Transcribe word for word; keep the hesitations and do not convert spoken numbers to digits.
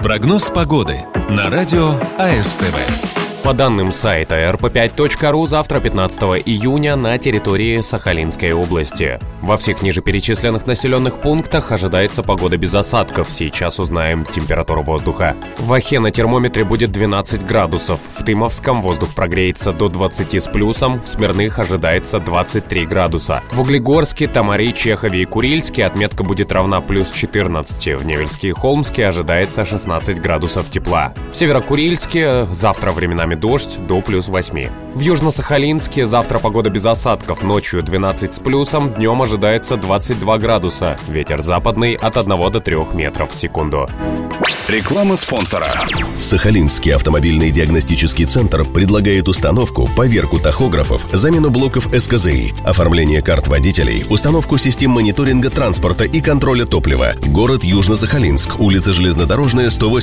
Прогноз погоды на радио АСТВ. По данным сайта эр пэ пять точка ру, завтра, пятнадцатого июня, на территории Сахалинской области. Во всех ниже перечисленных населенных пунктах ожидается погода без осадков. Сейчас узнаем температуру воздуха. В Охе на термометре будет двенадцать градусов. В Тымовском воздух прогреется до двадцати с плюсом. В Смирных ожидается двадцать три градуса. В Углегорске, Тамаре, Чехове и Курильске отметка будет равна плюс четырнадцати. В Невельске и Холмске ожидается шестнадцать градусов тепла. В Северокурильске завтра временами дождь до плюс восьми. В Южно-Сахалинске завтра погода без осадков. Ночью двенадцать с плюсом, днем ожидается двадцать два градуса. Ветер западный от одного до трёх метров в секунду. Реклама спонсора. Сахалинский автомобильный диагностический центр предлагает установку, поверку тахографов, замену блоков эс ка зэ и, оформление карт водителей, установку систем мониторинга транспорта и контроля топлива. Город Южно-Сахалинск, улица Железнодорожная, сто восемь.